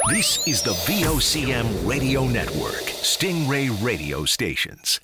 This is the VOCM Radio Network, Stingray Radio Stations.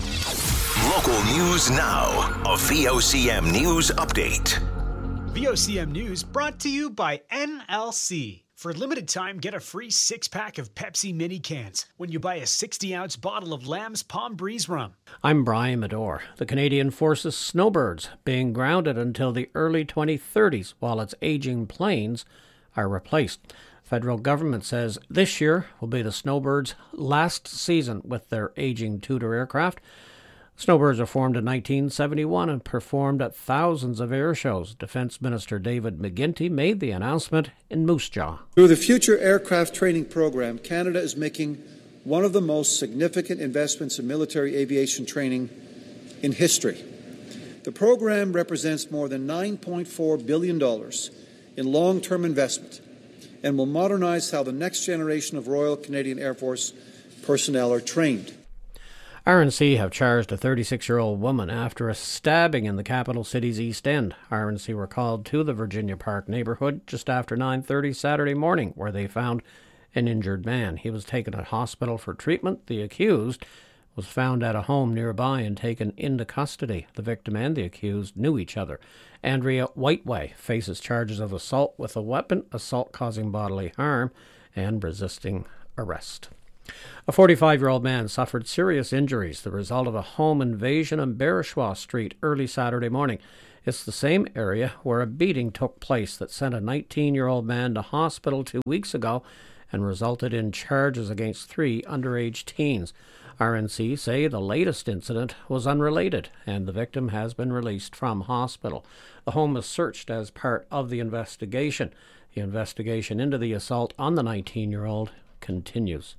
Local news now. A VOCM News Update. VOCM News brought to you by NLC. For a limited time, get a free 6-pack of Pepsi mini cans when you buy a 60-ounce bottle of Lamb's Palm Breeze rum. I'm Brian Medore. The Canadian Forces Snowbirds being grounded until the early 2030s while its aging planes are replaced. Federal government says this year will be the Snowbirds' last season with their aging Tudor aircraft. Snowbirds were formed in 1971 and performed at thousands of air shows. Defence Minister David McGuinty made the announcement in Moose Jaw. Through the Future Aircraft Training Program, Canada is making one of the most significant investments in military aviation training in history. The program represents more than $9.4 billion in long-term investment and will modernize how the next generation of Royal Canadian Air Force personnel are trained. RNC have charged a 36-year-old woman after a stabbing in the capital city's East End. RNC were called to the Virginia Park neighbourhood just after 9:30 Saturday morning, where they found an injured man. He was taken to hospital for treatment. The accused was found at a home nearby and taken into custody. The victim and the accused knew each other. Andrea Whiteway faces charges of assault with a weapon, assault causing bodily harm, and resisting arrest. A 45-year-old man suffered serious injuries, the result of a home invasion on Bereshaw Street early Saturday morning. It's the same area where a beating took place that sent a 19-year-old man to hospital 2 weeks ago and resulted in charges against 3 underage teens. RNC say the latest incident was unrelated and the victim has been released from hospital. The home is searched as part of the investigation. The investigation into the assault on the 19-year-old continues.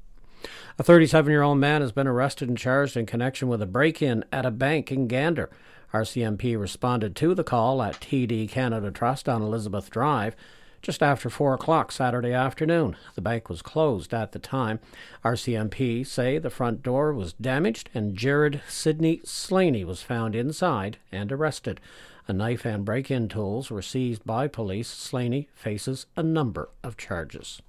A 37-year-old man has been arrested and charged in connection with a break-in at a bank in Gander. RCMP responded to the call at TD Canada Trust on Elizabeth Drive just after 4 o'clock Saturday afternoon. The bank was closed at the time. RCMP say the front door was damaged and Jared Sidney Slaney was found inside and arrested. A knife and break-in tools were seized by police. Slaney faces a number of charges.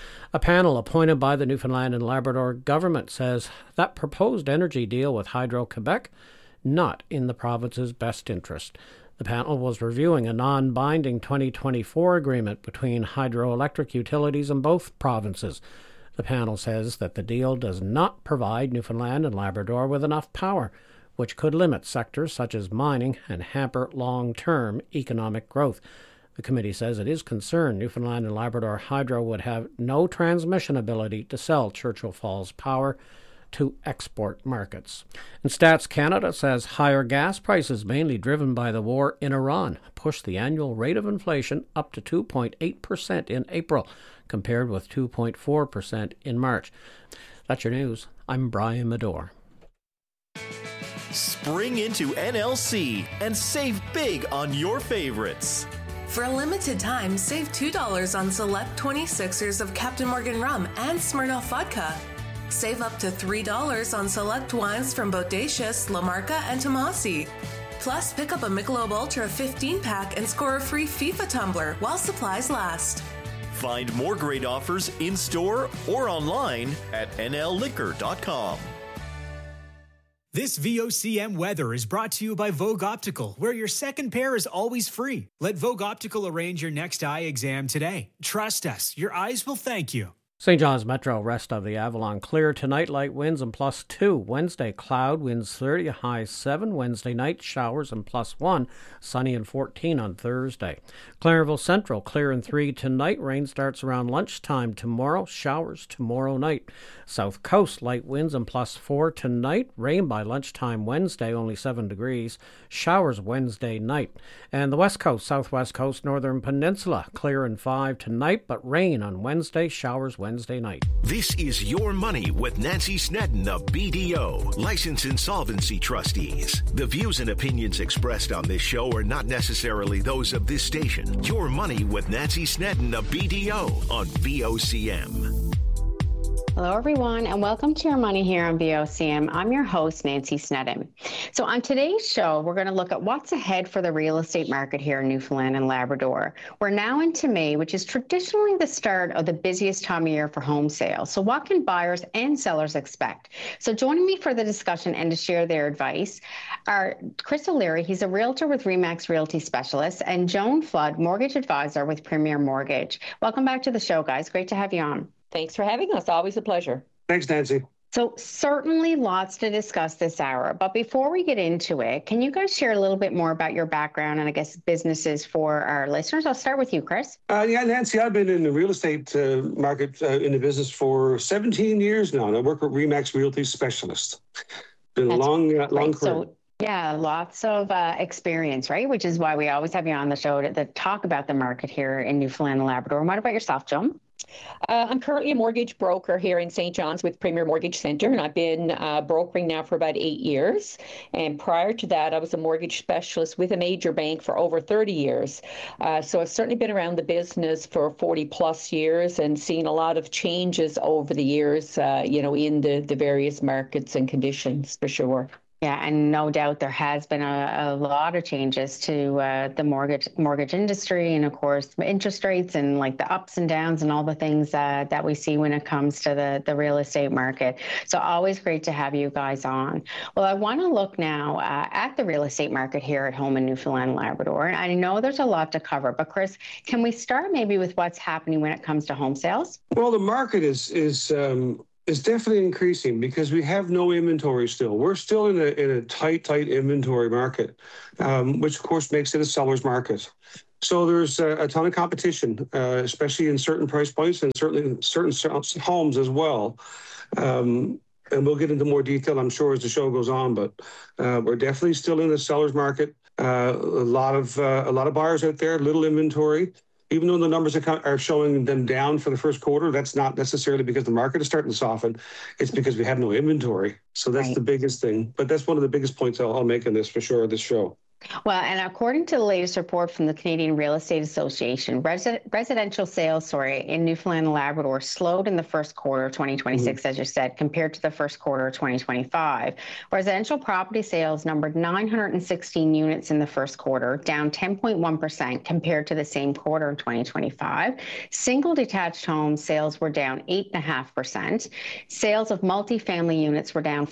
A panel appointed by the Newfoundland and Labrador government says that proposed energy deal with Hydro-Quebec not in the province's best interest. The panel was reviewing a non-binding 2024 agreement between hydroelectric utilities in both provinces. The panel says that the deal does not provide Newfoundland and Labrador with enough power, which could limit sectors such as mining and hamper long-term economic growth. The committee says it is concerned Newfoundland and Labrador Hydro would have no transmission ability to sell Churchill Falls power to export markets. And Stats Canada says higher gas prices, mainly driven by the war in Iran, pushed the annual rate of inflation up to 2.8% in April, compared with 2.4% in March. That's your news. I'm Brian Medore. Spring into NLC and save big on your favorites. For a limited time, save $2 on select 26ers of Captain Morgan rum and Smirnoff vodka. Save up to $3 on select wines from Bodacious, La Marca, and Tomasi. Plus, pick up a Michelob Ultra 15-pack and score a free FIFA tumbler while supplies last. Find more great offers in-store or online at nlliquor.com. This VOCM weather is brought to you by Vogue Optical, where your second pair is always free. Let Vogue Optical arrange your next eye exam today. Trust us, your eyes will thank you. St. John's Metro, rest of the Avalon clear tonight, light winds and +2. Wednesday, cloud, winds 30, high 7. Wednesday night, showers and +1. Sunny and 14 on Thursday. Clarenville Central, clear and 3 tonight. Rain starts around lunchtime tomorrow. Showers tomorrow night. South Coast, light winds and +4 tonight. Rain by lunchtime Wednesday, only 7 degrees. Showers Wednesday night. And the West Coast, Southwest Coast, Northern Peninsula, clear and 5 tonight, but rain on Wednesday, showers Wednesday night. This is Your Money with Nancy Snedden of BDO, Licensed Insolvency Trustees. The views and opinions expressed on this show are not necessarily those of this station. Your Money with Nancy Snedden of BDO on VOCM. Hello, everyone, and welcome to Your Money here on VOCM. I'm your host, Nancy Snedden. So on today's show, we're going to look at what's ahead for the real estate market here in Newfoundland and Labrador. We're now into May, which is traditionally the start of the busiest time of year for home sales. So what can buyers and sellers expect? So joining me for the discussion and to share their advice are Chris O'Leary, he's a realtor with RE/MAX Realty Specialist, and Joan Flood, mortgage advisor with Premier Mortgage. Welcome back to the show, guys. Great to have you on. Thanks for having us. Always a pleasure. Thanks, Nancy. So certainly lots to discuss this hour. But before we get into it, can you guys share a little bit more about your background and I guess businesses for our listeners? I'll start with you, Chris. Yeah, Nancy, I've been in the real estate market in the business for 17 years now, and I work with RE/MAX Realty Specialist. Been a long career. So, yeah, lots of experience, right? Which is why we always have you on the show to talk about the market here in Newfoundland and Labrador. And what about yourself, Joan? I'm currently a mortgage broker here in St. John's with Premier Mortgage Centre, and I've been brokering now for about 8 years. And prior to that, I was a mortgage specialist with a major bank for over 30 years. So I've certainly been around the business for 40 plus years and seen a lot of changes over the years, in the various markets and conditions for sure. Yeah, and no doubt there has been a lot of changes to the mortgage industry, and of course interest rates and like the ups and downs and all the things that we see when it comes to the real estate market. So always great to have you guys on. Well, I want to look now at the real estate market here at home in Newfoundland and Labrador. And I know there's a lot to cover, but Chris, can we start maybe with what's happening when it comes to home sales? Well, the market is definitely increasing because we have no inventory still. We're still in a tight inventory market, which of course makes it a seller's market. So there's a ton of competition, especially in certain price points and certainly in certain homes as well. And we'll get into more detail, I'm sure, as the show goes on. But we're definitely still in the seller's market. A lot of buyers out there, little inventory. Even though the numbers are showing them down for the first quarter, that's not necessarily because the market is starting to soften. It's because we have no inventory. So that's the biggest thing. But that's one of the biggest points I'll make in this for sure, this show. Well, and according to the latest report from the Canadian Real Estate Association, residential sales, in Newfoundland and Labrador slowed in the first quarter of 2026, as you said, compared to the first quarter of 2025. Residential property sales numbered 916 units in the first quarter, down 10.1% compared to the same quarter of 2025. Single detached home sales were down 8.5%. Sales of multifamily units were down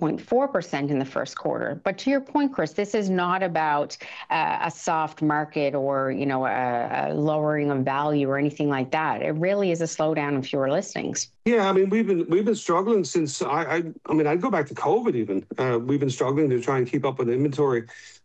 14.4% in the first quarter. But to your point, Chris, this is not about a soft market or, a lowering of value or anything like that. It really is a slowdown in fewer listings. Yeah, I mean, we've been struggling since I'd go back to COVID even. We've been struggling to try and keep up with inventory.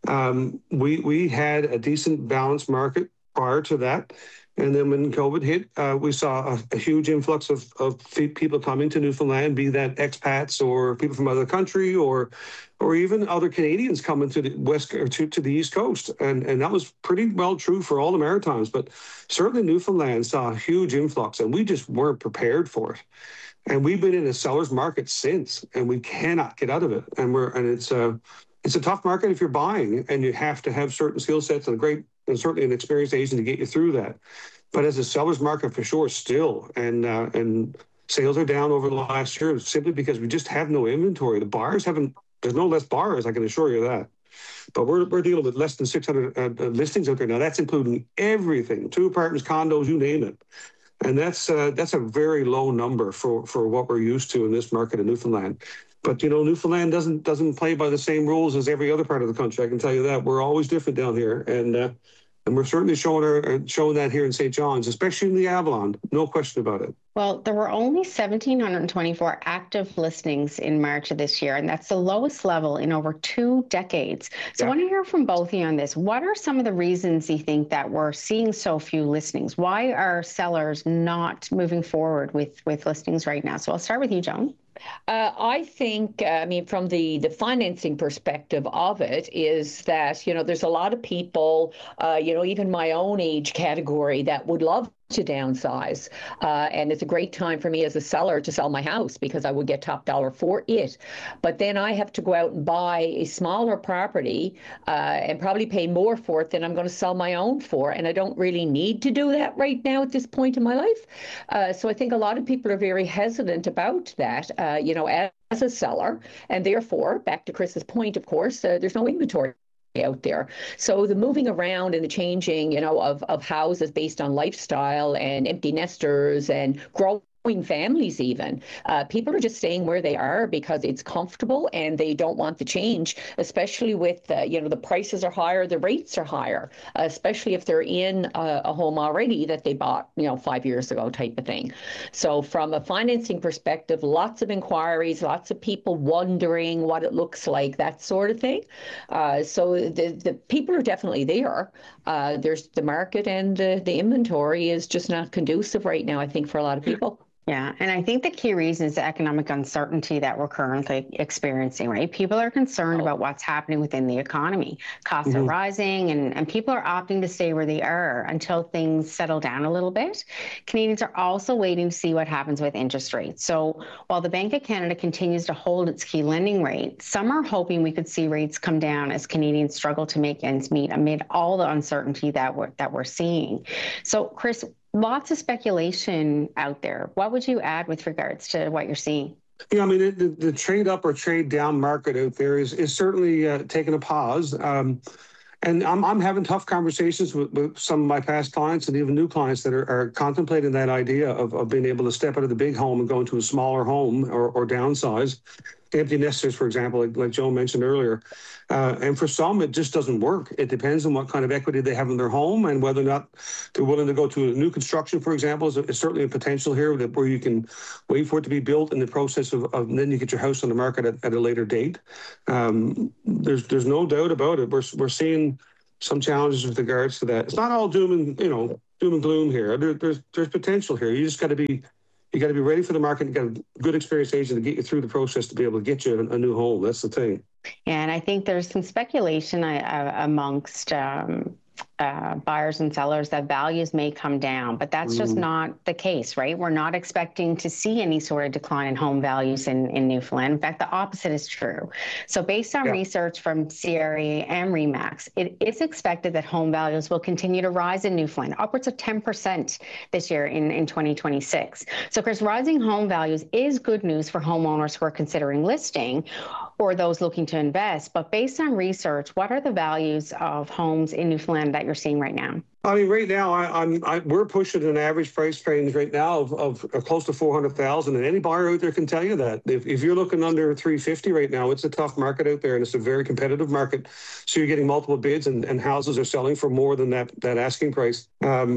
We had a decent balanced market prior to that. And then when COVID hit, we saw a huge influx of people coming to Newfoundland, be that expats or people from other country or even other Canadians coming to the west or to the East Coast. And that was pretty well true for all the Maritimes. But certainly Newfoundland saw a huge influx and we just weren't prepared for it. And we've been in a seller's market since, and we cannot get out of it. And it's a tough market if you're buying, and you have to have certain skill sets and certainly an experienced agent to get you through that. But as a seller's market for sure still, and sales are down over the last year simply because we just have no inventory. There's no less buyers, I can assure you that. But we're dealing with less than 600 listings out there now. That's including everything, 2 apartments, condos, you name it. And that's a very low number for what we're used to in this market in Newfoundland. But, Newfoundland doesn't play by the same rules as every other part of the country. I can tell you that. We're always different down here. And we're certainly showing that here in St. John's, especially in the Avalon. No question about it. Well, there were only 1,724 active listings in March of this year, and that's the lowest level in over 2 decades. So I want to hear from both of you on this. What are some of the reasons you think that we're seeing so few listings? Why are sellers not moving forward with listings right now? So I'll start with you, Joan. I think, from the financing perspective of it is that, there's a lot of people, even my own age category that would love to downsize. And it's a great time for me as a seller to sell my house because I would get top dollar for it. But then I have to go out and buy a smaller property and probably pay more for it than I'm going to sell my own for. And I don't really need to do that right now at this point in my life. So I think a lot of people are very hesitant about that, as a seller. And therefore, back to Chris's point, of course, there's no inventory out there. So the moving around and the changing, of houses based on lifestyle and empty nesters and growing families even. People are just staying where they are because it's comfortable and they don't want the change, especially with, the prices are higher, the rates are higher, especially if they're in a home already that they bought, 5 years ago type of thing. So from a financing perspective, lots of inquiries, lots of people wondering what it looks like, that sort of thing. So the people are definitely there. There's the market and the inventory is just not conducive right now, I think, for a lot of people. Yeah, and I think the key reason is the economic uncertainty that we're currently experiencing, right? People are concerned about what's happening within the economy. Costs are rising, and people are opting to stay where they are until things settle down a little bit. Canadians are also waiting to see what happens with interest rates. So while the Bank of Canada continues to hold its key lending rate, some are hoping we could see rates come down as Canadians struggle to make ends meet amid all the uncertainty that we're seeing. So, Chris, lots of speculation out there. What would you add with regards to what you're seeing? Yeah, I mean, the trade up or trade down market out there is certainly taking a pause. And I'm having tough conversations with some of my past clients and even new clients that are contemplating that idea of being able to step out of the big home and go into a smaller home or downsize. Empty nesters, for example, like Joe mentioned earlier. And for some, it just doesn't work. It depends on what kind of equity they have in their home and whether or not they're willing to go to a new construction, for example, is certainly a potential here where you can wait for it to be built in the process of and then you get your house on the market at a later date. There's no doubt about it. We're seeing some challenges with regards to that. It's not all doom and gloom here. There's potential here. You just got to be ready for the market and get a good experienced agent to get you through the process to be able to get you a new home. That's the thing. Yeah, and I think there's some speculation amongst buyers and sellers that values may come down, but that's just not the case, right? We're not expecting to see any sort of decline in home values in Newfoundland. In fact, the opposite is true. So based on research from CRE and RE/MAX, it is expected that home values will continue to rise in Newfoundland, upwards of 10% this year in 2026. So Chris, rising home values is good news for homeowners who are considering listing or those looking to invest. But based on research, what are the values of homes in Newfoundland that you're seeing right now? I mean, right now, we're pushing an average price range right now of close to $400,000, and any buyer out there can tell you that. If you're looking under $350 right now, it's a tough market out there, and it's a very competitive market. So you're getting multiple bids, and houses are selling for more than that asking price.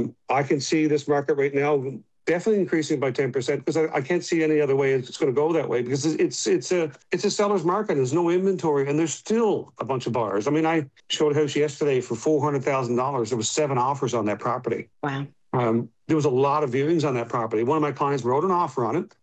I can see this market right now definitely increasing by 10% because I can't see any other way it's going to go that way because it's a seller's market. There's no inventory and there's still a bunch of buyers. I mean, I showed a house yesterday for $400,000. There was 7 offers on that property. Wow. There was a lot of viewings on that property. One of my clients wrote an offer on it.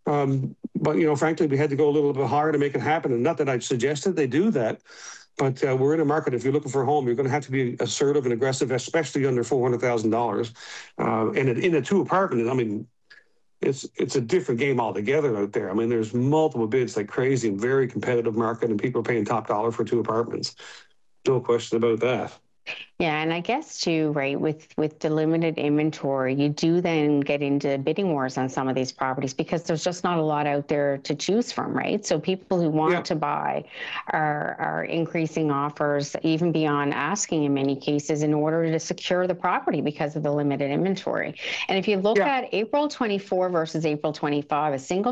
But, frankly, we had to go a little bit higher to make it happen. And not that I suggested they do that. But we're in a market, if you're looking for a home, you're going to have to be assertive and aggressive, especially under $400,000. And in a 2-apartment, I mean, it's a different game altogether out there. I mean, there's multiple bids like crazy and very competitive market, and people are paying top dollar for 2 apartments. No question about that. Yeah, and I guess too, right, with the limited inventory, you do then get into bidding wars on some of these properties because there's just not a lot out there to choose from, right? So people who want to buy are increasing offers even beyond asking in many cases in order to secure the property because of the limited inventory. And if you look at April 24 versus April 25, a single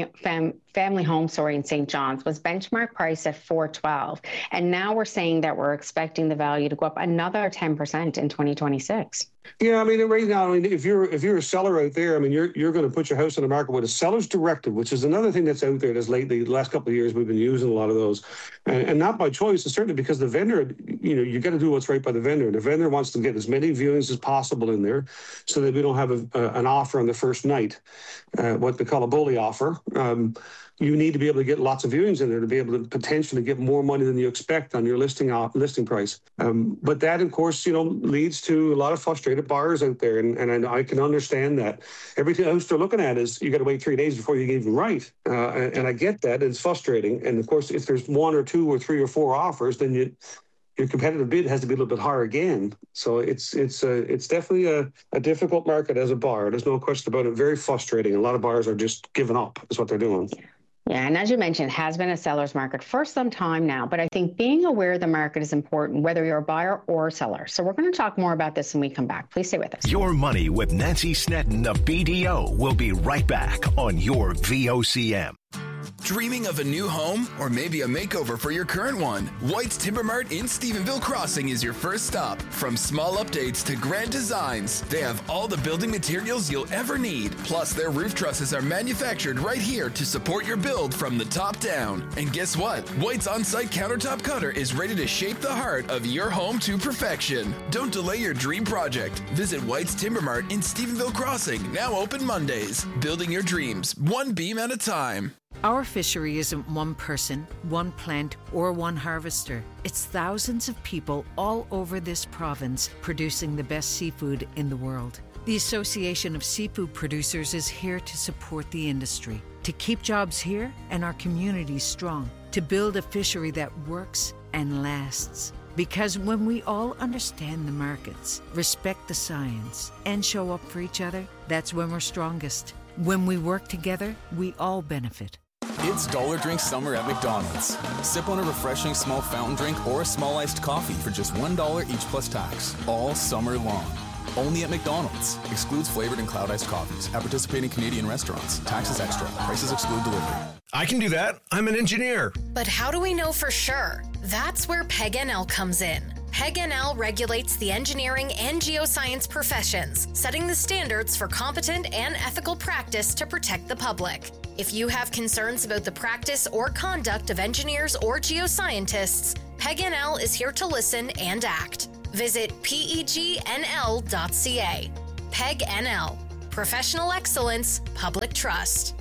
family home, in St. John's was benchmark priced at $412. And now we're saying that we're expecting the value to go up another 10% in 2026. Yeah, I mean, right now, if you're a seller out there, I mean, you're going to put your house on the market with a seller's directive, which is another thing that's out there that's lately, the last couple of years, we've been using a lot of those. And not by choice, it's certainly because the vendor, you got to do what's right by the vendor. The vendor wants to get as many viewings as possible in there so that we don't have an offer on the first night, what they call a bully offer. You need to be able to get lots of viewings in there to be able to potentially get more money than you expect on your listing price. But that, of course, leads to a lot of frustration frustrated buyers out there, and I can understand that. Everything else they're looking at is you got to wait 3 days before you get even right, and I get that. It's frustrating, and of course, if there's 1 or 2 or 3 or 4 offers, then your competitive bid has to be a little bit higher again. So it's definitely a difficult market as a buyer. There's no question about it. Very frustrating. A lot of buyers are just giving up. Is what they're doing. Yeah, and as you mentioned, it has been a seller's market for some time now, but I think being aware of the market is important, whether you're a buyer or a seller. So we're going to talk more about this when we come back. Please stay with us. Your Money with Nancy Snedden, the BDO, will be right back on your VOCM. Dreaming of a new home or maybe a makeover for your current one? White's Timber Mart in Stephenville Crossing is your first stop. From small updates to grand designs, they have all the building materials you'll ever need. Plus, their roof trusses are manufactured right here to support your build from the top down. And guess what? White's on-site countertop cutter is ready to shape the heart of your home to perfection. Don't delay your dream project. Visit White's Timber Mart in Stephenville Crossing, now open Mondays. Building your dreams, one beam at a time. Our fishery isn't one person, one plant, or one harvester. It's thousands of people all over this province producing the best seafood in the world. The Association of Seafood Producers is here to support the industry, to keep jobs here and our communities strong, to build a fishery that works and lasts. Because when we all understand the markets, respect the science, and show up for each other, that's when we're strongest. When we work together, we all benefit. It's Dollar Drink Summer at McDonald's. Sip on a refreshing small fountain drink or a small iced coffee for just $1 each plus tax, all summer long. Only at McDonald's. Excludes flavored and cloud iced coffees at participating Canadian restaurants. Taxes extra. Prices exclude delivery. I can do that. I'm an engineer. But how do we know for sure? That's where PEG-NL comes in. PEG-NL regulates the engineering and geoscience professions, setting the standards for competent and ethical practice to protect the public. If you have concerns about the practice or conduct of engineers or geoscientists, PEG-NL is here to listen and act. Visit pegnl.ca. PEG-NL. Professional excellence, public trust.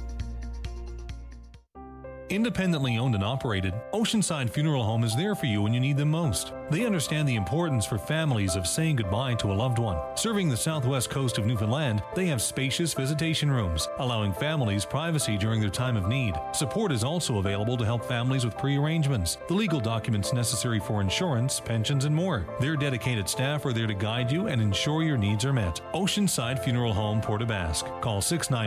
Independently owned and operated, Oceanside Funeral Home is there for you when you need them most. They understand the importance for families of saying goodbye to a loved one. Serving the southwest coast of Newfoundland, they have spacious visitation rooms, allowing families privacy during their time of need. Support is also available to help families with pre-arrangements, the legal documents necessary for insurance, pensions, and more. Their dedicated staff are there to guide you and ensure your needs are met. Oceanside Funeral Home, Port aux Basques. Call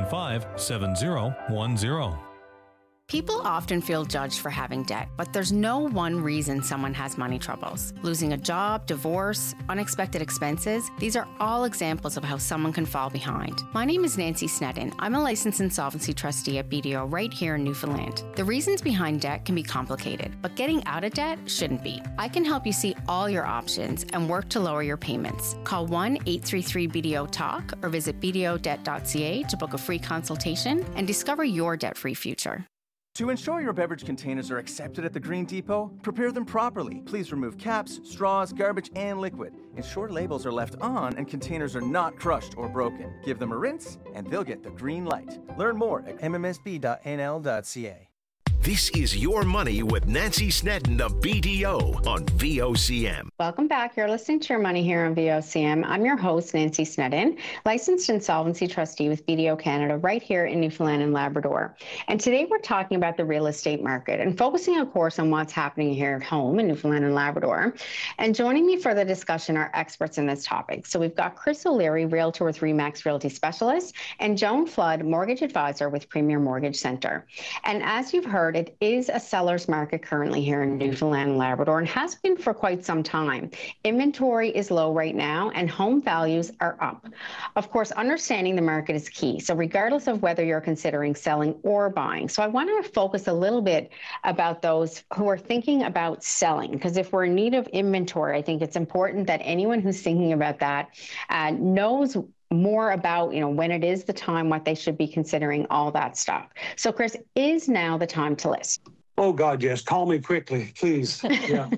695-7010. People often feel judged for having debt, but there's no one reason someone has money troubles. Losing a job, divorce, unexpected expenses, these are all examples of how someone can fall behind. My name is Nancy Snedden. I'm a licensed insolvency trustee at BDO right here in Newfoundland. The reasons behind debt can be complicated, but getting out of debt shouldn't be. I can help you see all your options and work to lower your payments. Call 1-833-BDO-TALK or visit bdodebt.ca to book a free consultation and discover your debt-free future. To ensure your beverage containers are accepted at the Green Depot, prepare them properly. Please remove caps, straws, garbage, and liquid. Ensure labels are left on and containers are not crushed or broken. Give them a rinse and they'll get the green light. Learn more at mmsb.nl.ca. This is Your Money with Nancy Snedden of BDO on VOCM. Welcome back. You're listening to Your Money here on VOCM. I'm your host, Nancy Snedden, licensed insolvency trustee with BDO Canada right here in Newfoundland and Labrador. And today we're talking about the real estate market and focusing, of course, on what's happening here at home in Newfoundland and Labrador. And joining me for the discussion are experts in this topic. So we've got Chris O'Leary, realtor with RE/MAX Realty Specialist, and Joan Flood, mortgage advisor with Premier Mortgage Centre. And as you've heard, it is a seller's market currently here in Newfoundland and Labrador and has been for quite some time. Inventory is low right now and home values are up. Of course, understanding the market is key. So regardless of whether you're considering selling or buying. So I want to focus a little bit about those who are thinking about selling, because if we're in need of inventory, I think it's important that anyone who's thinking about that knows more about, when it is the time, what they should be considering, all that stuff. So Chris, is now the time to list? Oh God, yes. Call me quickly, please. Yeah.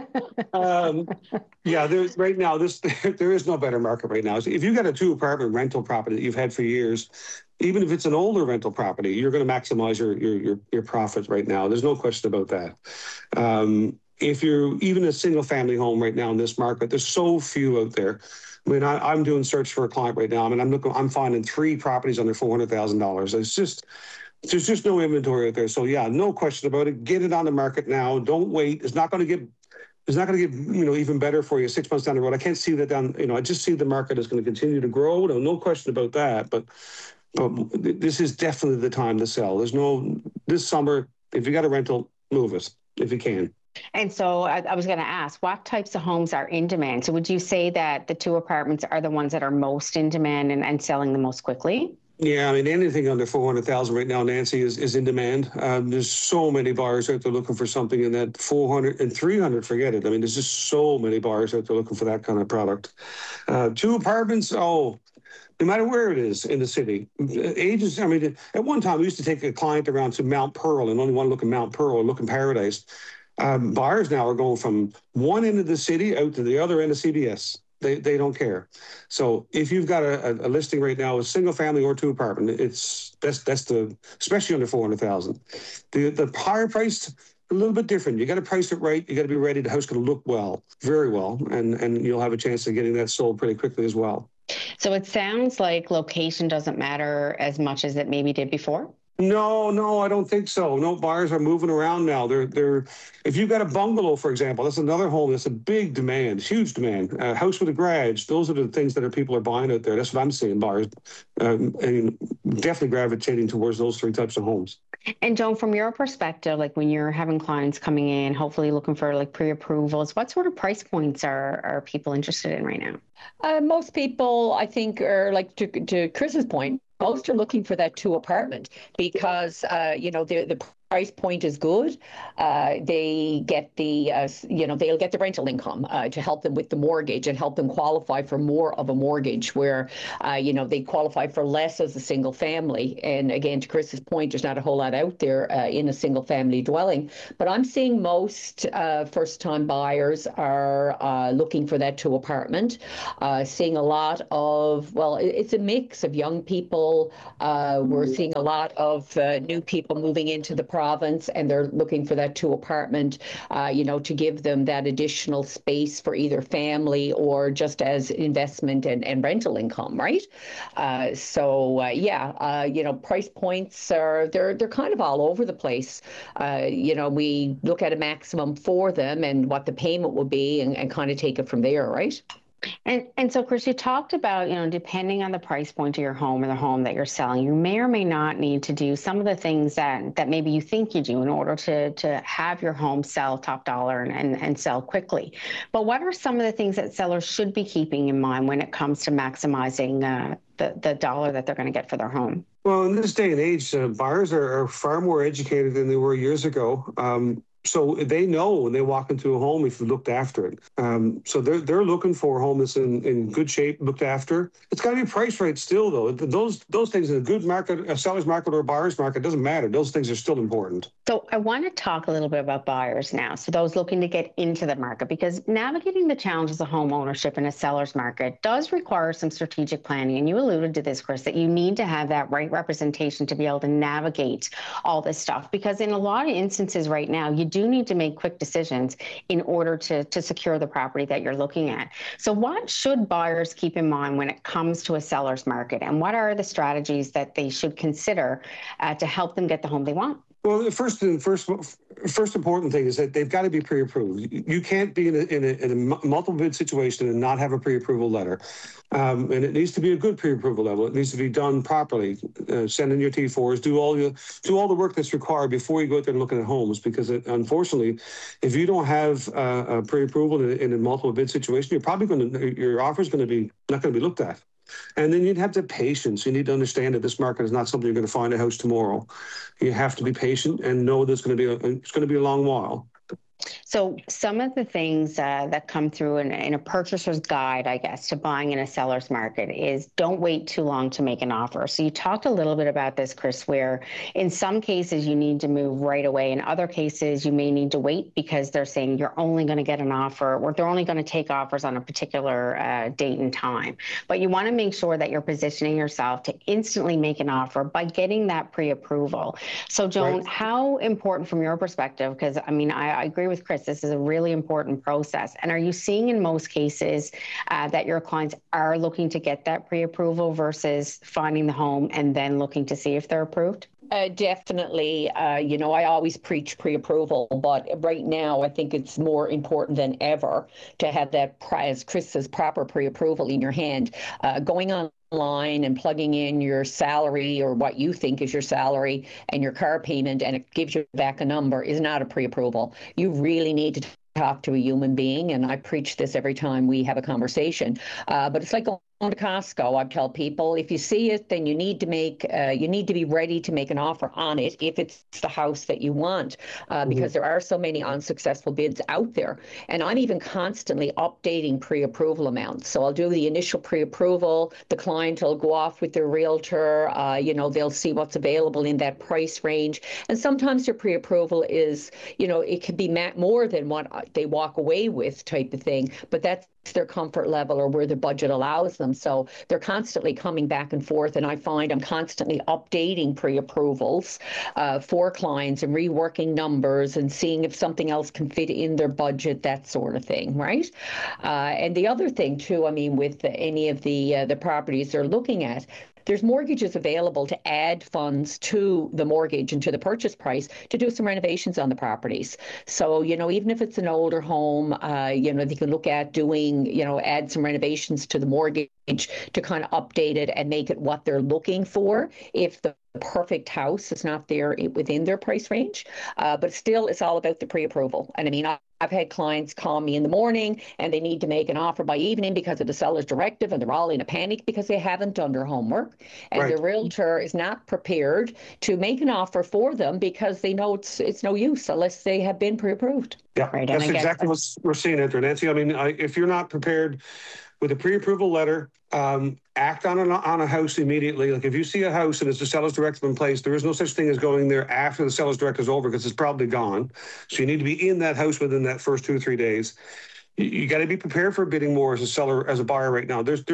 Right now, there is no better market right now. If you got a 2-apartment rental property that you've had for years, even if it's an older rental property, you're going to maximize your profit right now. There's no question about that. If you're even a single family home right now in this market, there's so few out there. I mean, I'm doing search for a client right now. I mean, I'm finding 3 properties under $400,000. There's just no inventory out there. So yeah, no question about it. Get it on the market now. Don't wait. It's not going to get even better for you 6 months down the road. I can't see that down. I just see the market is going to continue to grow. No question about that. But this is definitely the time to sell. This summer, if you got a rental, move it if you can. And so I was going to ask, what types of homes are in demand? So would you say that the 2 apartments are the ones that are most in demand and selling the most quickly? Yeah, I mean, anything under $400,000 right now, Nancy, is in demand. There's so many buyers out there looking for something in that $400,000 and $300,000, forget it. I mean, there's just so many buyers out there looking for that kind of product. 2 apartments, no matter where it is in the city. Agents, I mean, at one time, we used to take a client around to Mount Pearl and only want to look at Mount Pearl or look in Paradise. Buyers now are going from one end of the city out to the other end of CBS. They don't care. So if you've got a listing right now, a single family or 2 apartment, that's especially under $400,000. The higher priced, a little bit different. You got to price it right. You got to be ready. The house going to look well, very well, and you'll have a chance of getting that sold pretty quickly as well. So it sounds like location doesn't matter as much as it maybe did before. No, I don't think so. No, buyers are moving around now. They're if you've got a bungalow, for example, that's another home that's a big demand, huge demand. A house with a garage, those are the things that people are buying out there. That's what I'm seeing, buyers, and definitely gravitating towards those 3 types of homes. And Joan, from your perspective, like when you're having clients coming in, hopefully looking for like pre-approvals, what sort of price points are people interested in right now? Most people, I think, are like to Chris's point. Most are looking for that 2 apartment because, the price point is good. They get they'll get the rental income to help them with the mortgage and help them qualify for more of a mortgage where, they qualify for less as a single family. And again, to Chris's point, there's not a whole lot out there in a single family dwelling. But I'm seeing most first-time buyers are looking for that 2 apartment. Seeing a lot of, it's a mix of young people. We're seeing a lot of new people moving into the province, and they're looking for that 2 apartment, to give them that additional space for either family or just as investment and rental income, right? Price points they're kind of all over the place. We look at a maximum for them and what the payment will be and kind of take it from there, right? And so, Chris, you talked about, depending on the price point of your home or the home that you're selling, you may or may not need to do some of the things that maybe you think you do in order to have your home sell top dollar and sell quickly. But what are some of the things that sellers should be keeping in mind when it comes to maximizing the dollar that they're going to get for their home? Well, in this day and age, buyers are far more educated than they were years ago. So they know when they walk into a home if you looked after it. So they're looking for a home that's in good shape, looked after. It's got to be priced right still, though. Those things in a good market, a seller's market or a buyer's market, doesn't matter. Those things are still important. So I want to talk a little bit about buyers now. So those looking to get into the market, because navigating the challenges of home ownership in a seller's market does require some strategic planning. And you alluded to this, Chris, that you need to have that right representation to be able to navigate all this stuff. Because in a lot of instances right now, you do need to make quick decisions in order to secure the property that you're looking at. So what should buyers keep in mind when it comes to a seller's market? And what are the strategies that they should consider to help them get the home they want? Well, the first important thing is that they've got to be pre-approved. You can't be in a multiple bid situation and not have a pre-approval letter. And it needs to be a good pre-approval level. It needs to be done properly. Send in your T4s, do all the work that's required before you go out there and look at homes. Because unfortunately, if you don't have a pre-approval in a multiple bid situation, your offer is going to be not going to be looked at. And then you'd have to patience. You need to understand that this market is not something you're going to find a house tomorrow. You have to be patient and know that it's going to be a long while. So some of the things that come through in a purchaser's guide, I guess, to buying in a seller's market is don't wait too long to make an offer. So you talked a little bit about this, Chris, where in some cases you need to move right away. In other cases, you may need to wait because they're saying you're only going to get an offer or they're only going to take offers on a particular date and time. But you want to make sure that you're positioning yourself to instantly make an offer by getting that pre-approval. So, Joan, How important from your perspective, because I mean, I agree with Chris, process. This is a really important process. And are you seeing in most cases that your clients are looking to get that pre-approval versus finding the home and then looking to see if they're approved? Definitely. I always preach pre-approval, but right now I think it's more important than ever to have that, as Chris says, proper pre-approval in your hand. Going online and plugging in your salary or what you think is your salary and your car payment, and it gives you back a number, is not a pre-approval. You really need to talk to a human being, and I preach this every time we have a conversation. But it's like going to Costco. I tell people, if you see it, then you need to be ready to make an offer on it if it's the house that you want, because there are so many unsuccessful bids out there. And I'm even constantly updating pre-approval amounts. So I'll do the initial pre-approval. The client will go off with their realtor. They'll see what's available in that price range. And sometimes your pre-approval is, it can be more than what they walk away with type of thing, but that's their comfort level or where their budget allows them. So they're constantly coming back and forth, and I find I'm constantly updating pre-approvals for clients and reworking numbers and seeing if something else can fit in their budget, that sort of thing, right? And the other thing too, with any of the properties they're looking at, there's mortgages available to add funds to the mortgage and to the purchase price to do some renovations on the properties. So, even if it's an older home, they can look at doing, add some renovations to the mortgage to kind of update it and make it what they're looking for if the perfect house is not there within their price range. But still, it's all about the pre-approval. And I've had clients call me in the morning and they need to make an offer by evening because of the seller's directive, and they're all in a panic because they haven't done their homework. And the realtor is not prepared to make an offer for them because they know it's no use unless they have been pre-approved. Yeah, right. That's exactly what we're seeing out there, Nancy. If you're not prepared with a pre-approval letter, act on a house immediately. Like if you see a house and it's the seller's directive in place, there is no such thing as going there after the seller's directive is over because it's probably gone. So you need to be in that house within that first 2 or 3 days. You got to be prepared for bidding more as a seller, as a buyer right now.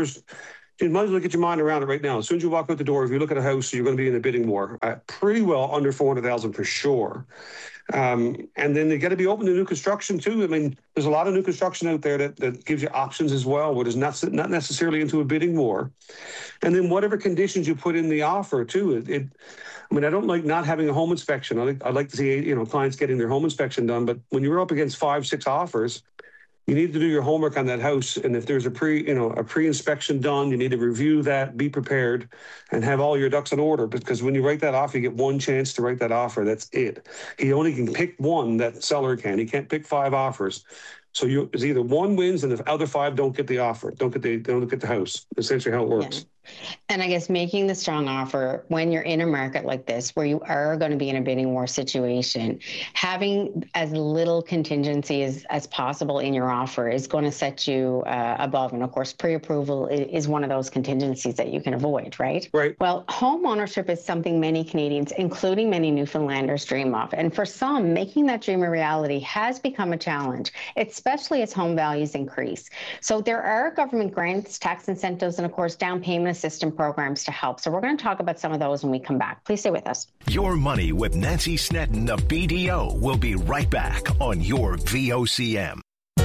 You might as well get your mind around it right now. As soon as you walk out the door, if you look at a house, you're going to be in a bidding war. Pretty well under $400,000 for sure. And then they got to be open to new construction too. There's a lot of new construction out there that gives you options as well, what is not necessarily into a bidding war. And then whatever conditions you put in the offer too. I don't like not having a home inspection. I'd like to see clients getting their home inspection done. But when you're up against 5-6 offers, you need to do your homework on that house. And if there's a pre-inspection done, you need to review that, be prepared, and have all your ducks in order. Because when you write that offer, you get one chance to write that offer. That's it. He only can pick one, that seller can. He can't pick 5 offers. So it's either one wins and the other 5 don't get the offer, don't get the house. Essentially how it works. Yeah. And I guess making the strong offer when you're in a market like this, where you are going to be in a bidding war situation, having as little contingency as possible in your offer is going to set you above. And of course, pre-approval is one of those contingencies that you can avoid, right? Right. Well, home ownership is something many Canadians, including many Newfoundlanders, dream of. And for some, making that dream a reality has become a challenge, especially as home values increase. So there are government grants, tax incentives, and of course, down payment assistance programs to help. So we're going to talk about some of those when we come back. Please stay with us. Your Money with Nancy Snedden of BDO will be right back on your VOCM.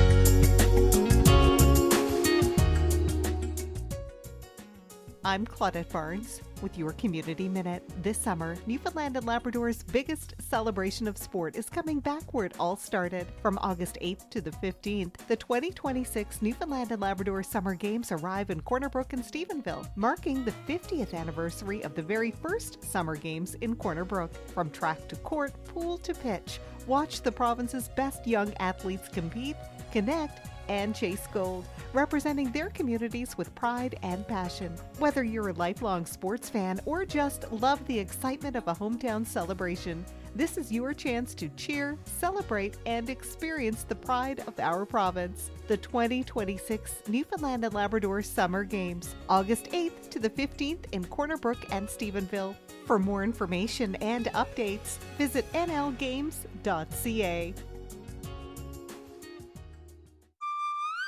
I'm Claudette Barnes with your Community Minute. This summer, Newfoundland and Labrador's biggest celebration of sport is coming back where it all started. From August 8th to the 15th, the 2026 Newfoundland and Labrador Summer Games arrive in Corner Brook and Stephenville, marking the 50th anniversary of the very first Summer Games in Corner Brook. From track to court, pool to pitch, watch the province's best young athletes compete, connect, and chase gold, representing their communities with pride and passion. Whether you're a lifelong sports fan or just love the excitement of a hometown celebration, this is your chance to cheer, celebrate, and experience the pride of our province. The 2026 Newfoundland and Labrador Summer Games, August 8th to the 15th in Corner Brook and Stephenville. For more information and updates, visit nlgames.ca.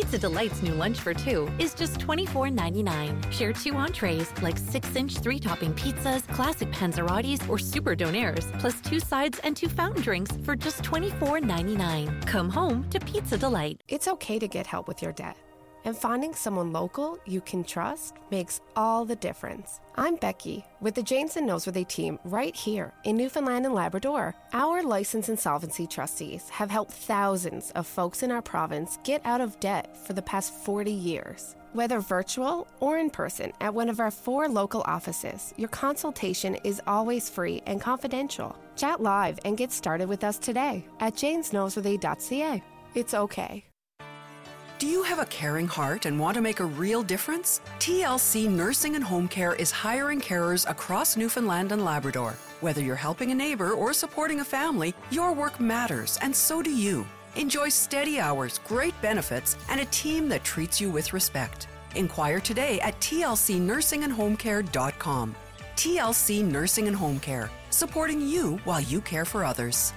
Pizza Delight's new lunch for two is just $24.99. Share 2 entrees like 6-inch 3-topping pizzas, classic panzerottis, or super donaires, plus 2 sides and 2 fountain drinks for just $24.99. Come home to Pizza Delight. It's okay to get help with your debt. And finding someone local you can trust makes all the difference. I'm Becky with the Janes and Noseworthy team right here in Newfoundland and Labrador. Our licensed insolvency trustees have helped thousands of folks in our province get out of debt for the past 40 years. Whether virtual or in person at one of our 4 local offices, your consultation is always free and confidential. Chat live and get started with us today at janesnoseworthy.ca. It's okay. Do you have a caring heart and want to make a real difference? TLC Nursing and Home Care is hiring carers across Newfoundland and Labrador. Whether you're helping a neighbor or supporting a family, your work matters, and so do you. Enjoy steady hours, great benefits, and a team that treats you with respect. Inquire today at tlcnursingandhomecare.com. TLC Nursing and Home Care, supporting you while you care for others.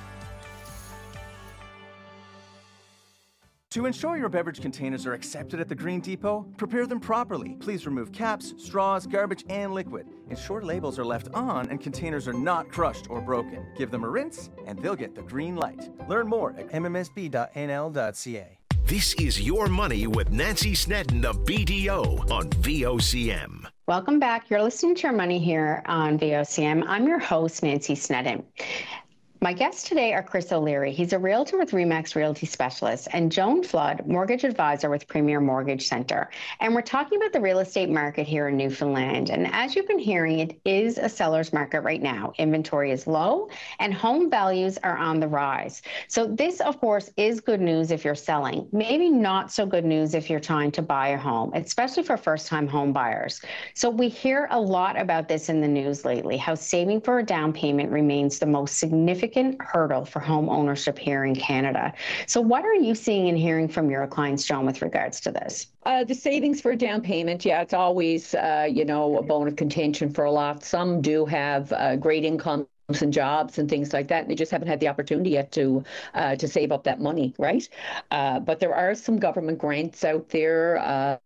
To ensure your beverage containers are accepted at the Green Depot, prepare them properly. Please remove caps, straws, garbage, and liquid. Ensure labels are left on and containers are not crushed or broken. Give them a rinse and they'll get the green light. Learn more at mmsb.nl.ca. This is Your Money with Nancy Snedden, the BDO, on VOCM. Welcome back. You're listening to Your Money here on VOCM. I'm your host, Nancy Snedden. My guests today are Chris O'Leary. He's a realtor with RE/MAX Realty Specialist, and Joan Flood, mortgage advisor with Premier Mortgage Center. And we're talking about the real estate market here in Newfoundland. And as you've been hearing, it is a seller's market right now. Inventory is low and home values are on the rise. So this, of course, is good news if you're selling. Maybe not so good news if you're trying to buy a home, especially for first-time home buyers. So we hear a lot about this in the news lately, how saving for a down payment remains the most significant hurdle for home ownership here in Canada. So what are you seeing and hearing from your clients, Joan, with regards to this? The savings for a down payment, it's always, a bone of contention for a lot. Some do have great incomes and jobs and things like that, and they just haven't had the opportunity yet to save up that money, right? But there are some government grants out there.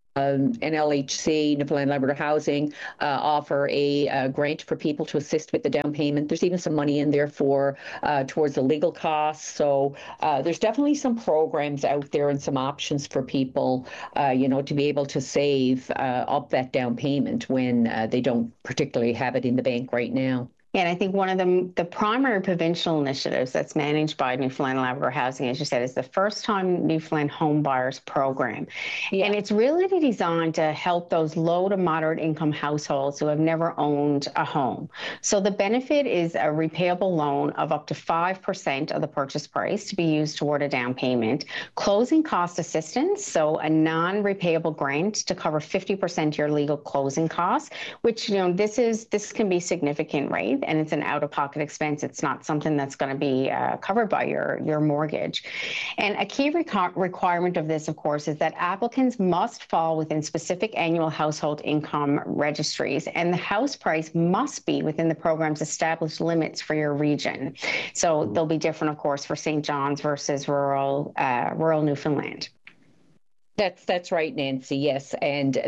NLHC, Newfoundland Labrador Housing, offer a grant for people to assist with the down payment. There's even some money in there for towards the legal costs. So there's definitely some programs out there and some options for people, to be able to save up that down payment when they don't particularly have it in the bank right now. And I think one of the primary provincial initiatives that's managed by Newfoundland Labrador Housing, as you said, is the First Time Newfoundland Home Buyers Program. Yeah. And it's really designed to help those low to moderate income households who have never owned a home. So the benefit is a repayable loan of up to 5% of the purchase price to be used toward a down payment, closing cost assistance, so a non-repayable grant to cover 50% of your legal closing costs, which, this can be significant, right? And it's an out-of-pocket expense. It's not something that's going to be covered by your mortgage. And a key requirement of this, of course, is that applicants must fall within specific annual household income registries, and the house price must be within the program's established limits for your region. So they'll be different, of course, for St. John's versus rural Newfoundland. That's right, Nancy. Yes, and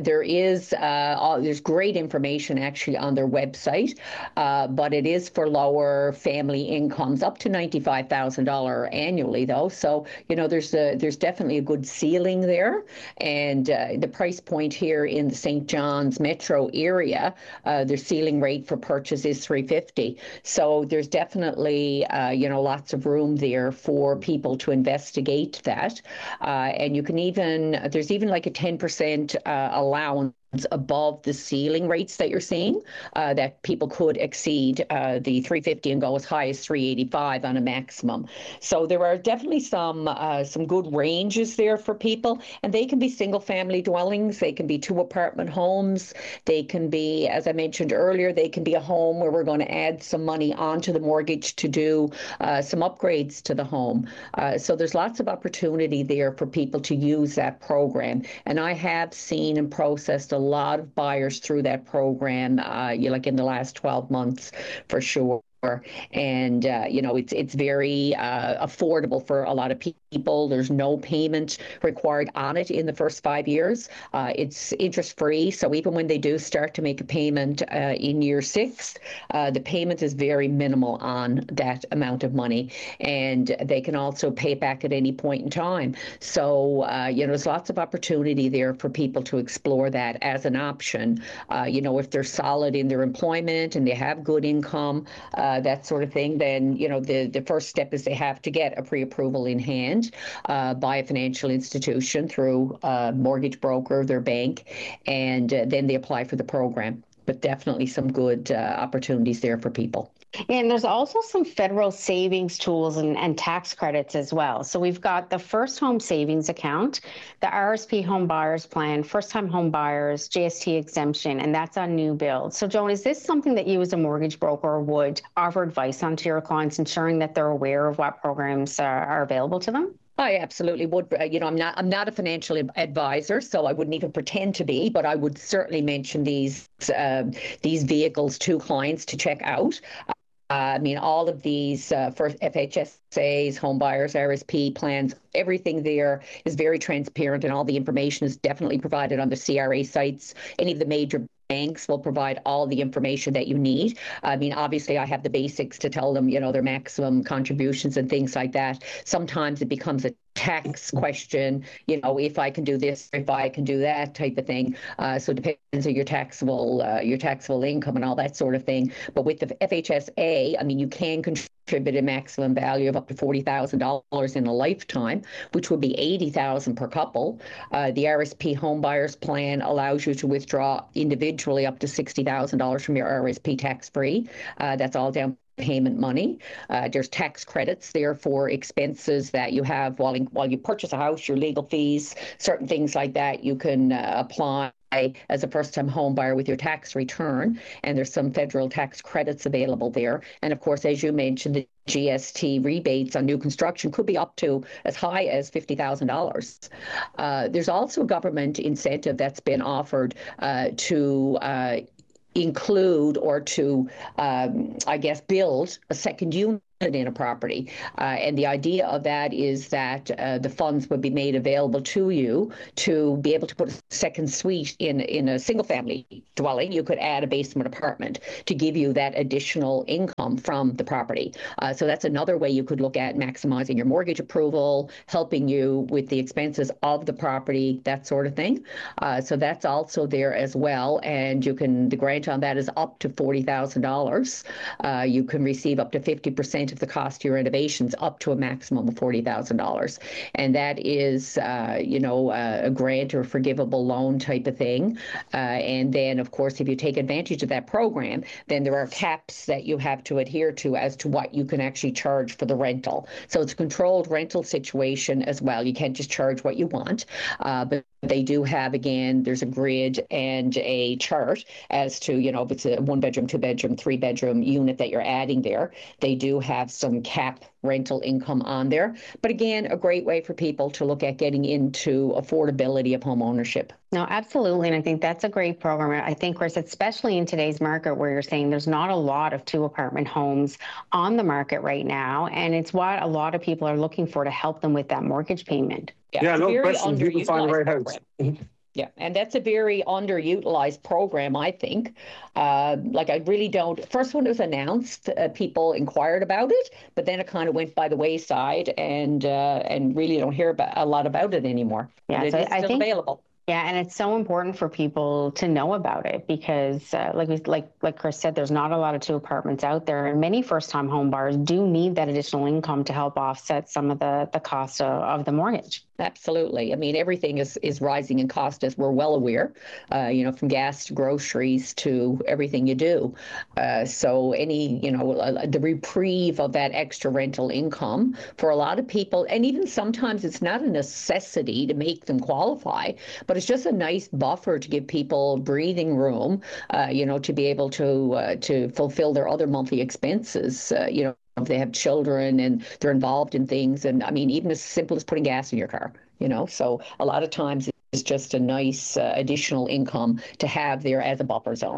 there's great information actually on their website, but it is for lower family incomes up to $95,000 annually, though. So there's definitely a good ceiling there, and the price point here in the St. John's metro area, their ceiling rate for purchase is $350,000. So there's definitely lots of room there for people to investigate that, and you can there's even like a 10% allowance above the ceiling rates that you're seeing, that people could exceed the $350,000 and go as high as $385,000 on a maximum. So there are definitely some good ranges there for people, and they can be single-family dwellings, they can be 2-apartment homes, they can be, as I mentioned earlier, they can be a home where we're going to add some money onto the mortgage to do some upgrades to the home. So there's lots of opportunity there for people to use that program, and I have seen and processed a lot of buyers through that program, like in the last 12 months for sure. And it's very affordable for a lot of people. There's no payment required on it in the first 5 years. It's interest free, so even when they do start to make a payment in year 6, the payment is very minimal on that amount of money, and they can also pay it back at any point in time. So there's lots of opportunity there for people to explore that as an option. If they're solid in their employment and they have good income, that sort of thing, then, the first step is they have to get a pre-approval in hand by a financial institution through a mortgage broker, their bank, and then they apply for the program. But definitely some good opportunities there for people. And there's also some federal savings tools and tax credits as well. So we've got the First Home Savings Account, the RSP Home Buyers Plan, First-Time Home Buyers, GST exemption, and that's on new builds. So Joan, is this something that you as a mortgage broker would offer advice on to your clients, ensuring that they're aware of what programs are available to them? I absolutely would. I'm not a financial advisor, so I wouldn't even pretend to be, but I would certainly mention these vehicles to clients to check out. All of these for FHSAs, home buyers, RSP plans, everything there is very transparent, and all the information is definitely provided on the CRA sites. Any of the major banks will provide all the information that you need. Obviously, I have the basics to tell them, their maximum contributions and things like that. Sometimes it becomes a tax question, if I can do this, if I can do that type of thing. So it depends on your taxable income and all that sort of thing. But with the FHSA, you can contribute a maximum value of up to $40,000 in a lifetime, which would be $80,000 per couple. The RSP Home Buyers Plan allows you to withdraw individually up to $60,000 from your RSP tax-free. That's all down payment money. There's tax credits there for expenses that you have while you purchase a house, your legal fees, certain things like that. You can apply as a first-time home buyer with your tax return, and there's some federal tax credits available there. And of course, as you mentioned, the GST rebates on new construction could be up to as high as $50,000. There's also a government incentive that's been offered to include or to, build a second unit in a property. And the idea of that is that the funds would be made available to you to be able to put a second suite in a single family dwelling. You could add a basement apartment to give you that additional income from the property. So that's another way you could look at maximizing your mortgage approval, helping you with the expenses of the property, that sort of thing. So that's also there as well. And the grant on that is up to $40,000. You can receive up to 50% of the cost of your renovations, up to a maximum of $40,000. And that is, a grant or forgivable loan type of thing. And then, of course, if you take advantage of that program, then there are caps that you have to adhere to as to what you can actually charge for the rental. So it's a controlled rental situation as well. You can't just charge what you want. But they do have, again, there's a grid and a chart as to, if it's a 1-bedroom, 2-bedroom, 3-bedroom unit that you're adding there. They do have some cap rental income on there. But again, a great way for people to look at getting into affordability of home ownership. No, absolutely. And I think that's a great program. I think, Chris, especially in today's market where you're saying there's not a lot of 2-apartment homes on the market right now. And it's what a lot of people are looking for to help them with that mortgage payment. Yeah, no question. You can find the right house. Yeah, and that's a very underutilized program, I think. I really don't. First when it was announced, people inquired about it, but then it kind of went by the wayside, and really don't hear a lot about it anymore. Yeah, so it's still available. Yeah, and it's so important for people to know about it because, like Chris said, there's not a lot of 2 apartments out there, and many first-time home buyers do need that additional income to help offset some of the cost of the mortgage. Absolutely. Everything is rising in cost, as we're well aware, from gas to groceries to everything you do. So the reprieve of that extra rental income for a lot of people, and even sometimes it's not a necessity to make them qualify, but it's just a nice buffer to give people breathing room, to be able to fulfill their other monthly expenses, if they have children and they're involved in things. And even as simple as putting gas in your car, so a lot of times it's just a nice additional income to have there as a buffer zone.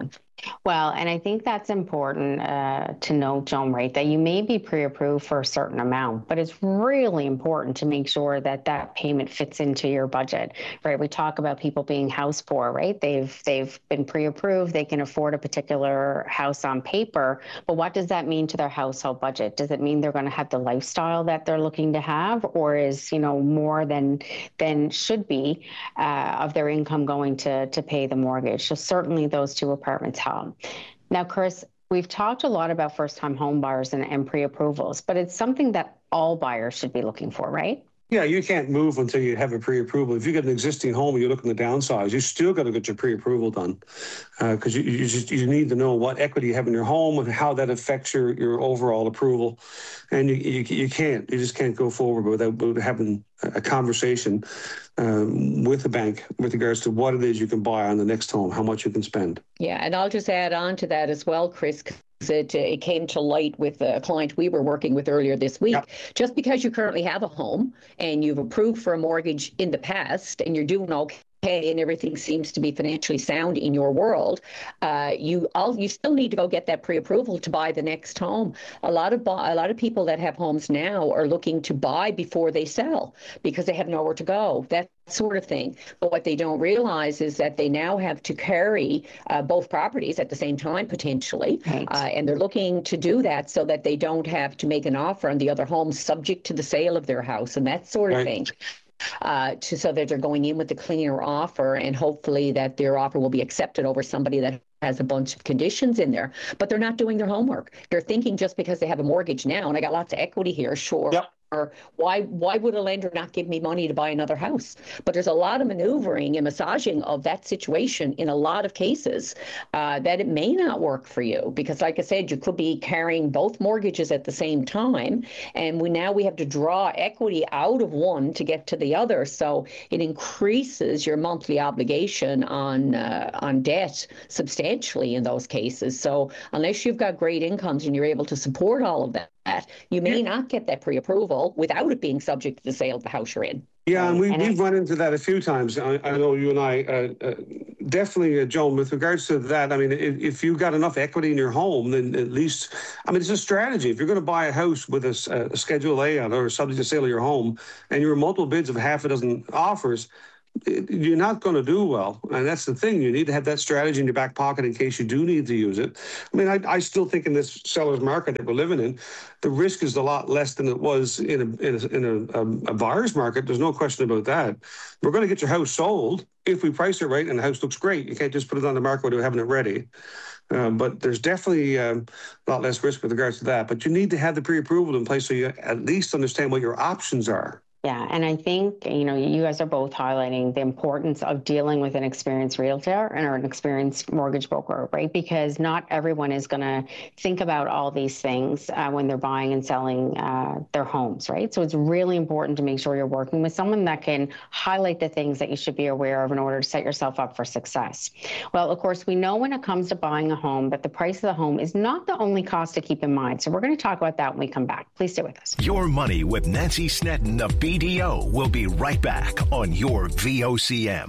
Well, and I think that's important to note, Joan, right, that you may be pre-approved for a certain amount, but it's really important to make sure that that payment fits into your budget, right? We talk about people being house poor, right? They've been pre-approved, they can afford a particular house on paper, but what does that mean to their household budget? Does it mean they're going to have the lifestyle that they're looking to have, or is, more than should be of their income going to pay the mortgage? So certainly those two apartments help. Now, Chris, we've talked a lot about first-time home buyers and pre-approvals, but it's something that all buyers should be looking for, right? Yeah, you can't move until you have a pre-approval. If you get an existing home and you're looking to downsize, you still got to get your pre-approval done because you need to know what equity you have in your home and how that affects your overall approval. And you just can't go forward without having a conversation with the bank with regards to what it is you can buy on the next home, how much you can spend. Yeah, and I'll just add on to that as well, Chris. It came to light with a client we were working with earlier this week. Yep. Just because you currently have a home and you've approved for a mortgage in the past and you're doing okay and everything seems to be financially sound in your world, you still need to go get that pre-approval to buy the next home. A lot of people that have homes now are looking to buy before they sell because they have nowhere to go. That sort of thing. But what they don't realize is that they now have to carry both properties at the same time, potentially. Right. And they're looking to do that so that they don't have to make an offer on the other home subject to the sale of their house and that sort of thing. So that they're going in with the cleaner offer and hopefully that their offer will be accepted over somebody that has a bunch of conditions in there, but they're not doing their homework. They're thinking just because they have a mortgage now and I got lots of equity here, sure. Yep. Or why would a lender not give me money to buy another house? But there's a lot of maneuvering and massaging of that situation in a lot of cases that it may not work for you because, like I said, you could be carrying both mortgages at the same time, and we have to draw equity out of one to get to the other. So it increases your monthly obligation on debt substantially in those cases. So unless you've got great incomes and you're able to support all of that, you may not get that pre-approval without it being subject to the sale of the house you're in. Yeah, and we've run into that a few times. I know you and I definitely, Joan, with regards to that, I mean, if you've got enough equity in your home, then at least, it's a strategy. If you're going to buy a house with a Schedule A on or subject to sale of your home, and you're multiple bids of half a dozen offers, you're not going to do well. And that's the thing. You need to have that strategy in your back pocket in case you do need to use it. I still think in this seller's market that we're living in, the risk is a lot less than it was in a buyer's market. There's no question about that. We're going to get your house sold if we price it right and the house looks great. You can't just put it on the market without having it ready. But there's definitely a lot less risk with regards to that. But you need to have the pre-approval in place so you at least understand what your options are. Yeah, and I think, you guys are both highlighting the importance of dealing with an experienced realtor or an experienced mortgage broker, right? Because not everyone is going to think about all these things when they're buying and selling their homes, right? So it's really important to make sure you're working with someone that can highlight the things that you should be aware of in order to set yourself up for success. Well, of course, we know when it comes to buying a home that the price of the home is not the only cost to keep in mind. So we're going to talk about that when we come back. Please stay with us. Your Money with Nancy Snedden, the BDO, will be right back on your VOCM.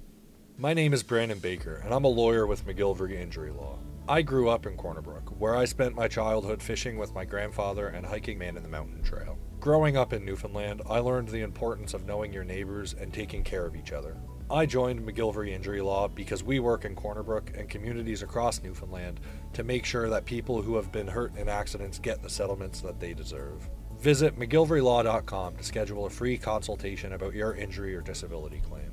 My name is Brandon Baker, and I'm a lawyer with McGillivray Injury Law. I grew up in Corner Brook, where I spent my childhood fishing with my grandfather and hiking Man in the Mountain Trail. Growing up in Newfoundland, I learned the importance of knowing your neighbors and taking care of each other. I joined McGillivray Injury Law because we work in Corner Brook and communities across Newfoundland to make sure that people who have been hurt in accidents get the settlements that they deserve. Visit McGillivraylAw.com to schedule a free consultation about your injury or disability claim.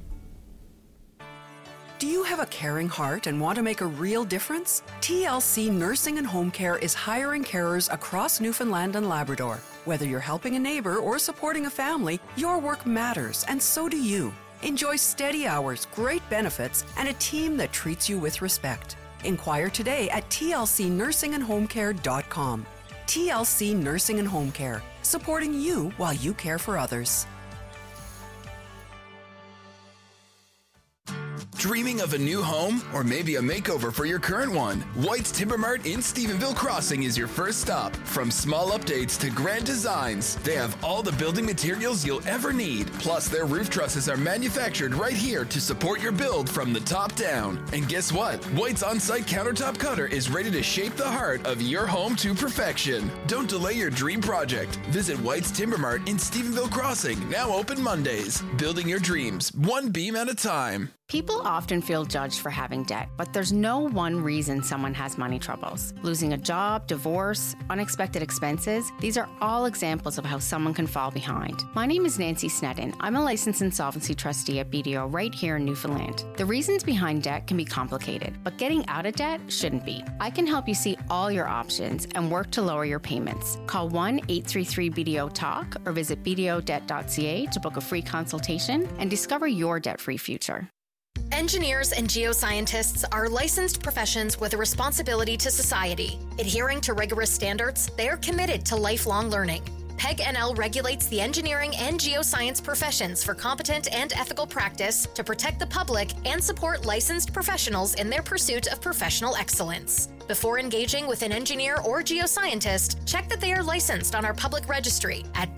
Do you have a caring heart and want to make a real difference? TLC Nursing and Home Care is hiring carers across Newfoundland and Labrador. Whether you're helping a neighbor or supporting a family, your work matters, and so do you. Enjoy steady hours, great benefits, and a team that treats you with respect. Inquire today at tlcnursingandhomecare.com. TLC Nursing and Home Care, supporting you while you care for others. Dreaming of a new home or maybe a makeover for your current one? White's Timber Mart in Stephenville Crossing is your first stop. From small updates to grand designs, they have all the building materials you'll ever need. Plus, their roof trusses are manufactured right here to support your build from the top down. And guess what? White's on-site countertop cutter is ready to shape the heart of your home to perfection. Don't delay your dream project. Visit White's Timber Mart in Stephenville Crossing, now open Mondays. Building your dreams, one beam at a time. People often feel judged for having debt, but there's no one reason someone has money troubles. Losing a job, divorce, unexpected expenses, these are all examples of how someone can fall behind. My name is Nancy Snedden. I'm a licensed insolvency trustee at BDO right here in Newfoundland. The reasons behind debt can be complicated, but getting out of debt shouldn't be. I can help you see all your options and work to lower your payments. Call 1-833-BDO-TALK or visit bdodebt.ca to book a free consultation and discover your debt-free future. Engineers and geoscientists are licensed professions with a responsibility to society. Adhering to rigorous standards, they are committed to lifelong learning. PEG NL regulates the engineering and geoscience professions for competent and ethical practice to protect the public and support licensed professionals in their pursuit of professional excellence. Before engaging with an engineer or geoscientist, check that they are licensed on our public registry at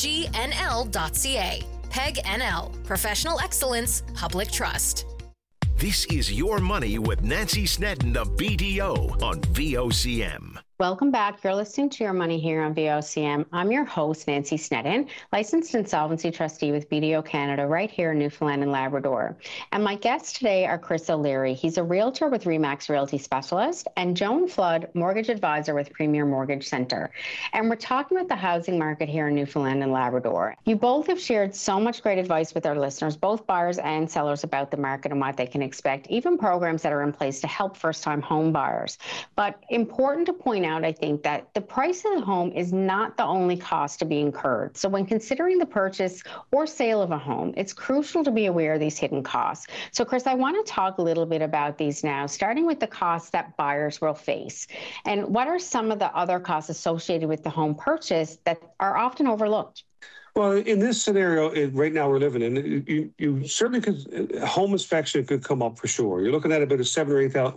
pegnl.ca. PEG NL, Professional Excellence, Public Trust. This is Your Money with Nancy Snedden of BDO on VOCM. Welcome back. You're listening to Your Money here on VOCM. I'm your host, Nancy Snedden, licensed insolvency trustee with BDO Canada right here in Newfoundland and Labrador. And my guests today are Chris O'Leary. He's a realtor with RE/MAX Realty Specialist, and Joan Flood, mortgage advisor with Premier Mortgage Centre. And we're talking about the housing market here in Newfoundland and Labrador. You both have shared so much great advice with our listeners, both buyers and sellers, about the market and what they can expect, even programs that are in place to help first-time home buyers. But important to point out, I think, that the price of the home is not the only cost to be incurred. So when considering the purchase or sale of a home, it's crucial to be aware of these hidden costs. So Chris, I want to talk a little bit about these now, starting with the costs that buyers will face. And what are some of the other costs associated with the home purchase that are often overlooked? Well, in this scenario, right now we're living in, you certainly could, home inspection could come up for sure. You're looking at about a $700 or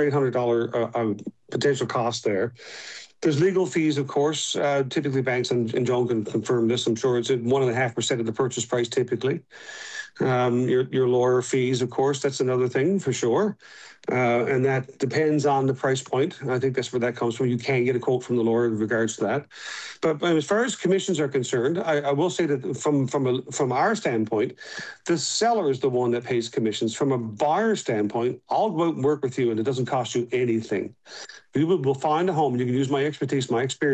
$800 potential cost there. There's legal fees, of course. Typically banks, and Joan can confirm this, I'm sure it's at 1.5% of the purchase price typically. Your lawyer fees, of course, that's another thing for sure. And that depends on the price point. I think that's where that comes from. You can get a quote from the lawyer in regards to that. But as far as commissions are concerned, I will say that from our standpoint, the seller is the one that pays commissions. From a buyer standpoint, I'll go out and work with you and it doesn't cost you anything. We will find a home. You can use my expertise, my experience